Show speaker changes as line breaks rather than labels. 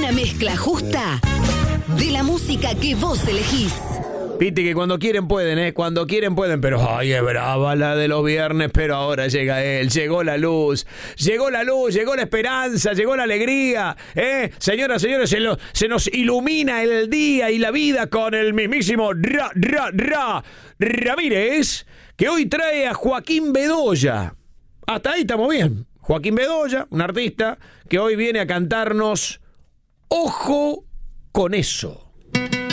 Una mezcla justa de la música que vos elegís.
Viste que cuando quieren pueden, cuando quieren pueden, pero ay, es brava la de los viernes, pero ahora llega él, llegó la luz, llegó la esperanza, llegó la alegría, señoras, señores, se nos ilumina el día y la vida con el mismísimo Ramírez, que hoy trae a Joaquín Bedoya. Hasta ahí estamos bien. Joaquín Bedoya, un artista que hoy viene a cantarnos Ojo con eso.